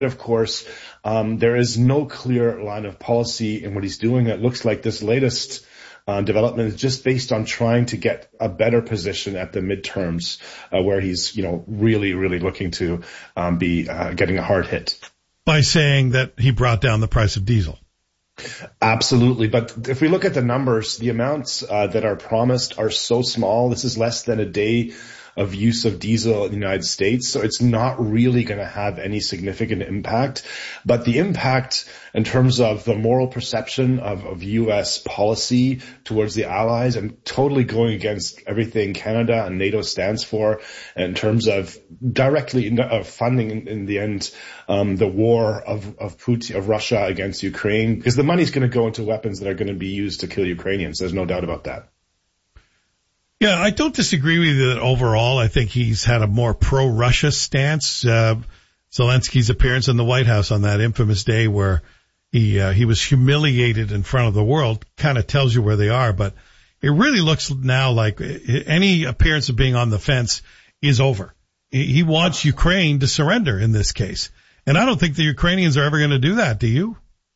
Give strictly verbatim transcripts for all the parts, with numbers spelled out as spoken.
of course, um, there is no clear line of policy in what he's doing. It looks like this latest uh, development is just based on trying to get a better position at the midterms, uh, where he's, you know, really, really looking to um, be uh, getting a hard hit. By saying that he brought down the price of diesel. Absolutely. But if we look at the numbers, the amounts uh, that are promised are so small. This is less than a day of use of diesel in the United States. So it's not really going to have any significant impact. But the impact in terms of the moral perception of, of U S policy towards the allies and totally going against everything Canada and NATO stands for in terms of directly in, uh, funding in, in the end um, the war of, of Putin, of Russia against Ukraine, because the money's going to go into weapons that are going to be used to kill Ukrainians. There's no doubt about that. Yeah, I don't disagree with you that overall I think he's had a more pro-Russia stance. Uh, Zelensky's appearance in the White House on that infamous day where he uh, he was humiliated in front of the world kind of tells you where they are. But it really looks now like any appearance of being on the fence is over. He wants Ukraine to surrender in this case. And I don't think the Ukrainians are ever going to do that. Do you?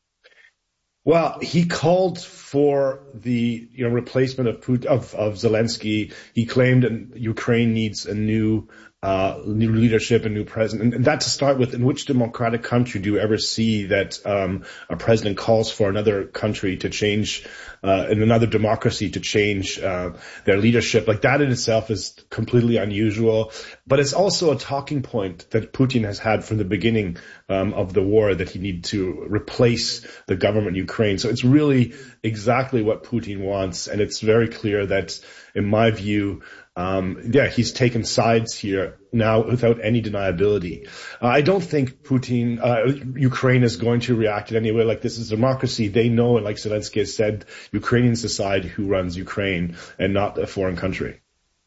Well, he called for the, you know, replacement of Putin, of, of Zelensky. He claimed that Ukraine needs a new, uh, new leadership, a new president. And, and that to start with, in which democratic country do you ever see that, um, a president calls for another country to change, uh, in another democracy to change, uh, their leadership? Like that in itself is completely unusual. But it's also a talking point that Putin has had from the beginning, um, of the war, that he needs to replace the government in Ukraine. So it's really exactly what Putin wants. And it's very clear that, in my view, um, yeah, he's taken sides here now without any deniability. Uh, I don't think Putin, uh, Ukraine is going to react in any way like this is democracy. They know, and like Zelensky has said, Ukrainians decide who runs Ukraine and not a foreign country.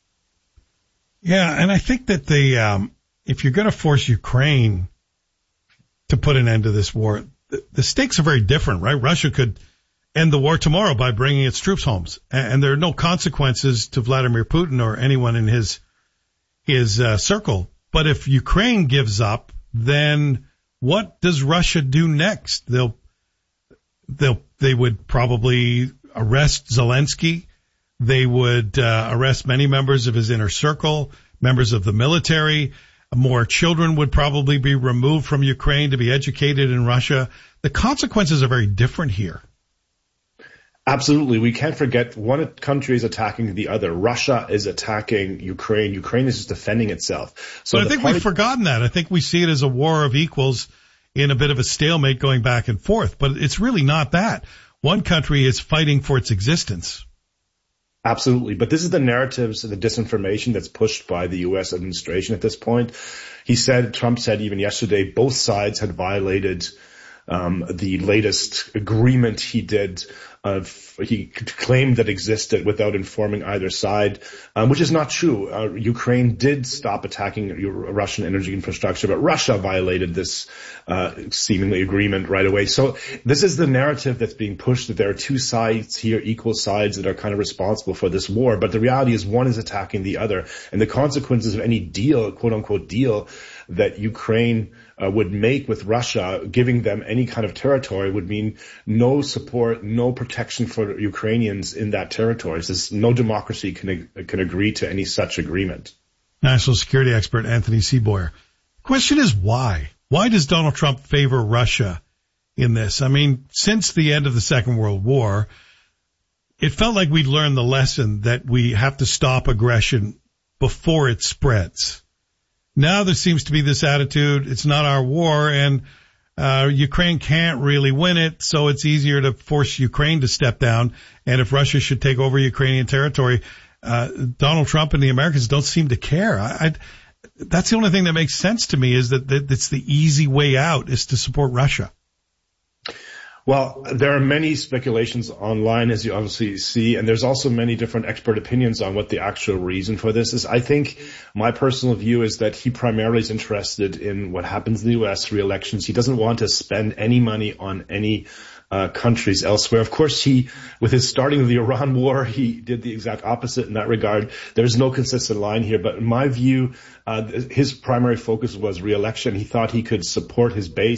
Yeah, and I think that the, um, if you're going to force Ukraine to put an end to this war, the, the stakes are very different, right? Russia could end the war tomorrow by bringing its troops home, and, and there are no consequences to Vladimir Putin or anyone in his his uh, circle. But if Ukraine gives up, then what does Russia do next? They'll they'll they would probably arrest Zelensky. They would uh, arrest many members of his inner circle, members of the military. More children would probably be removed from Ukraine to be educated in Russia. The consequences are very different here. Absolutely. We can't forget one country is attacking the other. Russia is attacking Ukraine. Ukraine is just defending itself. So but I think party- we've forgotten that. I think we see it as a war of equals in a bit of a stalemate going back and forth. But it's really not that. One country is fighting for its existence. Absolutely. But this is the narratives and the disinformation that's pushed by the U S administration at this point. He said, Trump said even yesterday, both sides had violated um, the latest agreement he did. Uh, he claimed that existed without informing either side, um, which is not true. Uh, Ukraine did stop attacking Russian energy infrastructure, but Russia violated this uh, seemingly agreement right away. So this is the narrative that's being pushed, that there are two sides here, equal sides that are kind of responsible for this war. But the reality is one is attacking the other. And the consequences of any deal, quote unquote deal, that Ukraine uh, would make with Russia, giving them any kind of territory, would mean no support, no protection for Ukrainians in that territory. There's no democracy can can agree to any such agreement. National security expert Anthony Seaboyer. Question is why? Why does Donald Trump favor Russia in this? I mean, since the end of the Second World War, it felt like we'd learned the lesson that we have to stop aggression before it spreads. Now there seems to be this attitude, it's not our war, and uh Ukraine can't really win it, so it's easier to force Ukraine to step down. And if Russia should take over Ukrainian territory, uh Donald Trump and the Americans don't seem to care. I, I that's the only thing that makes sense to me, is that, that it's the easy way out is to support Russia. Well, there are many speculations online, as you obviously see, and there's also many different expert opinions on what the actual reason for this is. I think my personal view is that he primarily is interested in what happens in the U S re-elections. He doesn't want to spend any money on any uh, countries elsewhere. Of course, he, with his starting of the Iran war, he did the exact opposite in that regard. There's no consistent line here, but in my view, uh, his primary focus was re-election. He thought he could support his base